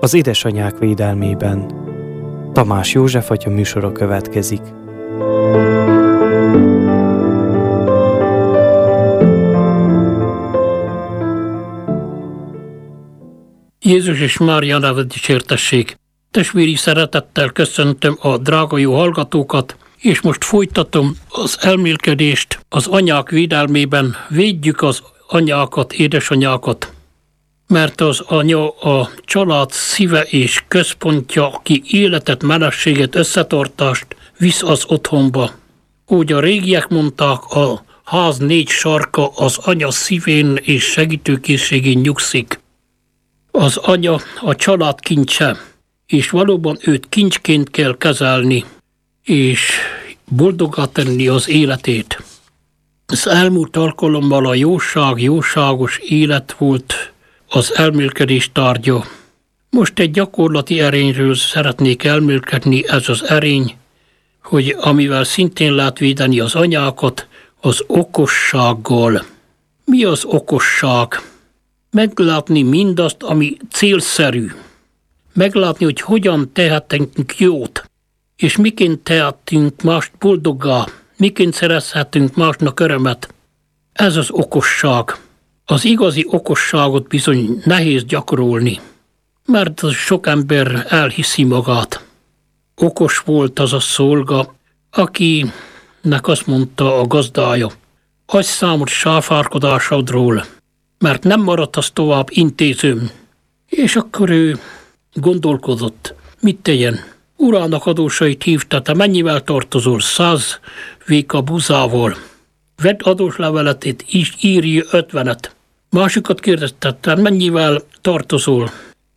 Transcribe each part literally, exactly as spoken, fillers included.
az édesanyák védelmében. Tamás József atya műsora következik. Jézus és Mária neve dicsértessék! Testvéri szeretettel köszöntöm a drága jó hallgatókat, és most folytatom az elmélkedést az anyák védelmében. Védjük az anyákat, édesanyákat, mert az anya a család szíve és központja, aki életet, melegséget, összetartást visz az otthonba. Úgy a régiek mondták, a ház négy sarka az anya szívén és segítőkészségén nyugszik. Az anya a család kincse, és valóban őt kincsként kell kezelni, és boldoggá tenni az életét. Az elmúlt alkalommal a jóság, jóságos élet volt az elmélkedés tárgya. Most egy gyakorlati erényről szeretnék elmélkedni, ez az erény, hogy amivel szintén lehet védeni az anyákat, az okossággal. Mi az okosság? Meglátni mindazt, ami célszerű. Meglátni, hogy hogyan tehetünk jót, és miként tehetünk mást boldoggá, miként szerezhetünk másnak örömet. Ez az okosság. Az igazi okosságot bizony nehéz gyakorolni, mert az sok ember elhiszi magát. Okos volt az a szolga, akinek azt mondta a gazdája, adj számot sáfárkodásodról, mert nem maradt az tovább intézőm. És akkor ő gondolkodott, mit tegyen. Urának adósait hívta, te mennyivel tartozol? Száz véka buzával. Vedd adósleveletét, és írj ötvenet. Másikat kérdezte, te mennyivel tartozol?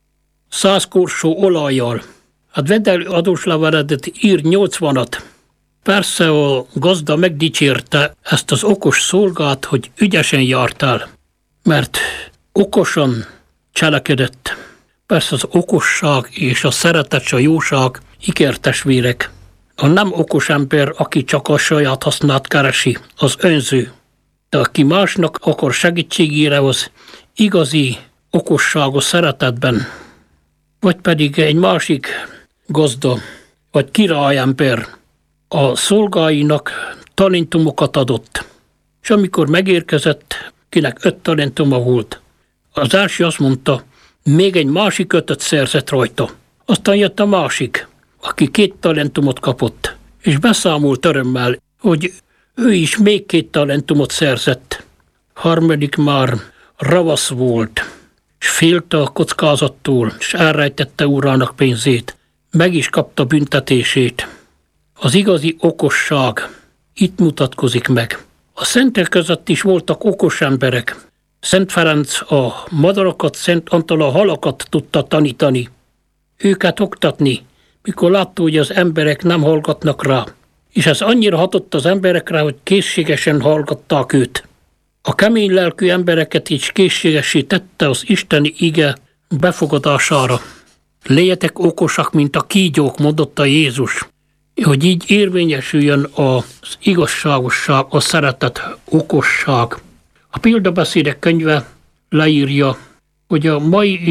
Száz korsó olajjal. Hát vedd el adósleveledet, ír nyolcvanat. Persze a gazda megdicsérte ezt az okos szolgát, hogy ügyesen jártál, mert okosan cselekedett. Persze az okosság és a szeretet és a jóság ikertestvérek. A nem okos ember, aki csak a saját hasznát keresi, az önző. De aki másnak akar segítségére, az igazi okosságos szeretetben. Vagy pedig egy másik gazda, vagy királyember a szolgáinak talentumokat adott. És amikor megérkezett, kinek öt talentuma volt, az első azt mondta, még egy másik ötöt szerzett rajta. Aztán jött a másik, aki két talentumot kapott, és beszámolt örömmel, hogy ő is még két talentumot szerzett. Harmadik már ravasz volt, és félte a kockázattól, és elrejtette urának pénzét. Meg is kapta büntetését. Az igazi okosság itt mutatkozik meg. A szentek között is voltak okos emberek. Szent Ferenc a madarakat, Szent Antal a halakat tudta tanítani. Őket oktatni, mikor látta, hogy az emberek nem hallgatnak rá. És ez annyira hatott az emberekre, hogy készségesen hallgatták őt. A kemény lelkű embereket is készségessé tette az isteni ige befogadására. Legyetek okosak, mint a kígyók, mondotta Jézus, hogy így érvényesüljön az igazságosság, a szeretet, okosság. A példabeszédek könyve leírja, hogy a mai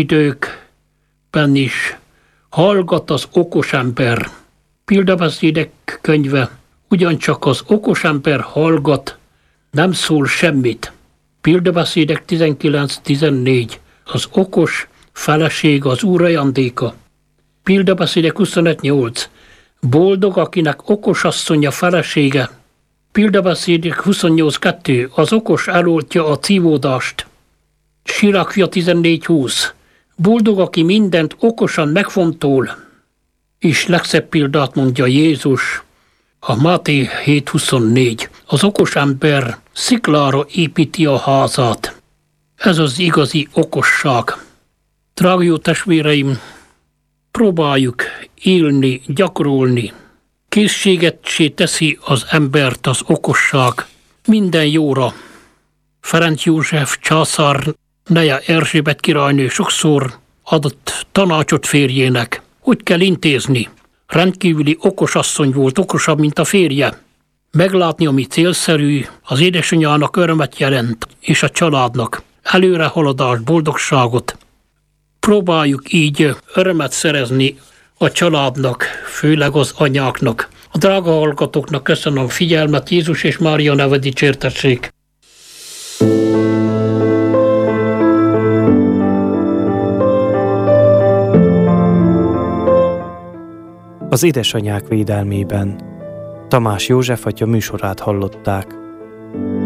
időkben is hallgat az okos ember. Példabeszédek könyve ugyancsak az okos ember hallgat, nem szól semmit. Példabeszédek tizenkilenc tizennégy. Az okos feleség az Úr ajándéka. Példabeszédek huszonöt nyolc. Boldog, akinek okos asszonya felesége. Példabeszédek huszonnyolc kettő. Az okos eloltja a cívódást. Sirákfia tizennégy húsz. Boldog, aki mindent okosan megfontol. És legszebb példát mondja Jézus a Máté hét huszonnégy. Az okos ember sziklára építi a házát. Ez az igazi okosság. Drága jó testvéreim, próbáljuk élni, gyakorolni. Készségetsé teszi az embert az okosság minden jóra. Ferenc József császár neje Erzsébet királynő sokszor adott tanácsot férjének, hogy kell intézni. Rendkívüli okos asszony volt, okosabb, mint a férje. Meglátni, ami célszerű, az édesanyjának örömet jelent, és a családnak előrehaladást, boldogságot. próbáljuk így örömet szerezni a családnak, főleg az anyáknak. A drága hallgatóknak köszönöm a figyelmet, Jézus és Mária neve dicsértessék! Az édesanyák védelmében Tamás József atya műsorát hallották.